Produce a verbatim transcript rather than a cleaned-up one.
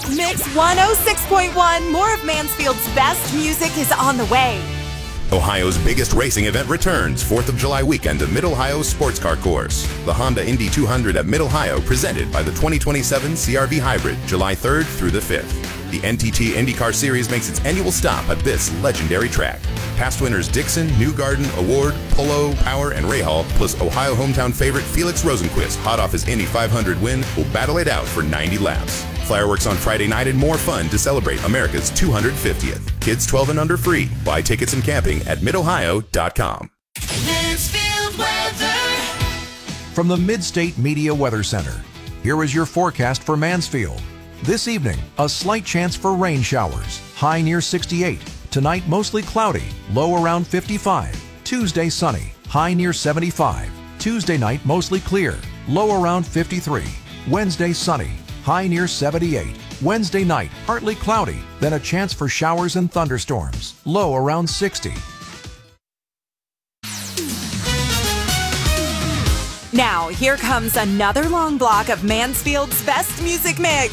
Mix one oh six point one, more of Mansfield's best music is on the way. Ohio's biggest racing event returns fourth of July weekend to Mid-Ohio Sports Car Course. The Honda Indy two hundred at Mid-Ohio, presented by the twenty twenty-seven C R V Hybrid, July third through the fifth. The N T T IndyCar Series makes its annual stop at this legendary track. Past winners Dixon, Newgarden, Award, Polo, Power, and Rahal, plus Ohio hometown favorite Felix Rosenquist, hot off his Indy five hundred win, will battle it out for ninety laps. Fireworks on Friday night and more fun to celebrate America's two hundred fiftieth. Kids twelve and under free. Buy tickets and camping at mid ohio dot com. Mansfield weather. From the Mid-State Media Weather Center, here is your forecast for Mansfield. This evening, a slight chance for rain showers, high near sixty-eight. Tonight, mostly cloudy, low around fifty-five. Tuesday, sunny, high near seventy-five. Tuesday night, mostly clear, low around fifty-three. Wednesday, sunny, high near seventy-eight. Wednesday night, partly cloudy, then a chance for showers and thunderstorms, low around sixty. Now, here comes another long block of Mansfield's best music mix.